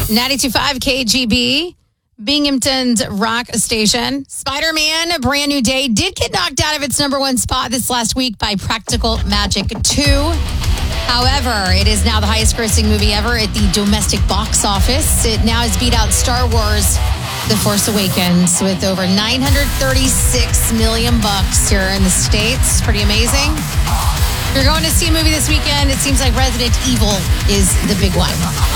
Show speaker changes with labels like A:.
A: 92.5 KGB, Binghamton's rock station. Spider-Man, A Brand New Day, did get knocked out of its number one spot this last week by Practical Magic 2. However, it is now the highest grossing movie ever at the domestic box office. It now has beat out Star Wars The Force Awakens with over $936 million here in the States. Pretty amazing. If you're going to see a movie this weekend, it seems like Resident Evil is the big one.